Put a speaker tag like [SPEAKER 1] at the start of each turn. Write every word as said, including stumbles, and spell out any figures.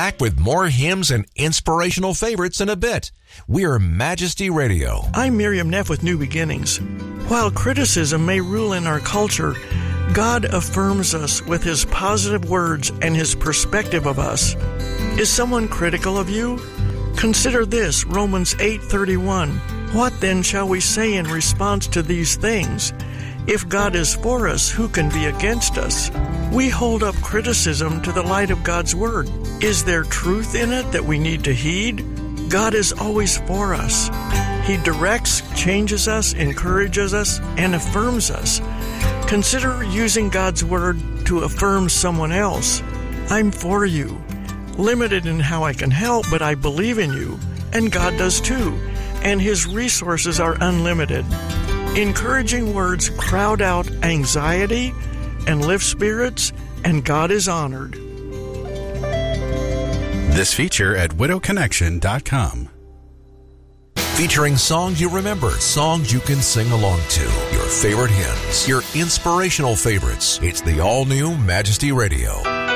[SPEAKER 1] back with more hymns and inspirational favorites in a bit. We're Majesty Radio.
[SPEAKER 2] I'm Miriam Neff with New Beginnings. While criticism may rule in our culture, God affirms us with His positive words and His perspective of us. Is someone critical of you? Consider this, Romans eight thirty-one. What then shall we say in response to these things? If God is for us, who can be against us? We hold up criticism to the light of God's Word. Is there truth in it that we need to heed? God is always for us. He directs, changes us, encourages us, and affirms us. Consider using God's Word to affirm someone else. I'm for you. Limited in how I can help, but I believe in you. And God does too. And His resources are unlimited. Encouraging words crowd out anxiety and lift spirits, and God is honored.
[SPEAKER 3] This feature at widow connection dot com.
[SPEAKER 1] Featuring songs you remember, songs you can sing along to, your favorite hymns, your inspirational favorites. It's the all-new Majesty Radio.